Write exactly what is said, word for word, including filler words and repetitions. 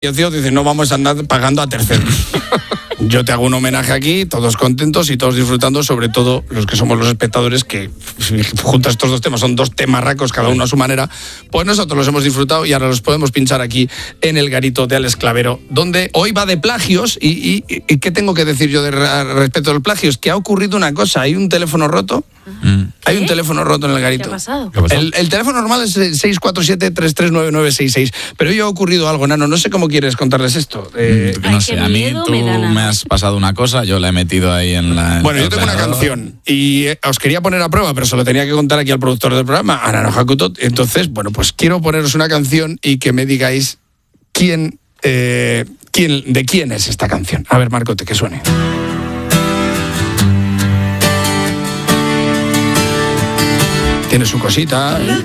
Dice, no vamos a andar pagando a terceros. Yo te hago un homenaje aquí, todos contentos y todos disfrutando, sobre todo los que somos los espectadores, que juntas estos dos temas, son dos temarracos, cada uno a su manera, pues nosotros los hemos disfrutado y ahora los podemos pinchar aquí en el garito de Alex Clavero, donde hoy va de plagios. Y, y, y ¿qué tengo que decir yo de respecto a los plagios? Que ha ocurrido una cosa, hay un teléfono roto. Mm. Hay un teléfono roto en el garito. ¿Qué ha pasado? El, el teléfono normal es seis cuatro siete, tres tres nueve nueve seis seis, pero hoy ha ocurrido algo, Nano, no sé cómo quieres contarles esto. Eh, no Ay, sé, a mí tú me, me has pasado una cosa, yo la he metido ahí en la... En bueno, yo tengo una canción y eh, os quería poner a prueba, pero se lo tenía que contar aquí al productor del programa, a Nano Hakuto. Entonces, bueno, pues quiero poneros una canción y que me digáis quién, eh, quién, de quién es esta canción. A ver, Marcote, que suene. Tiene su cosita.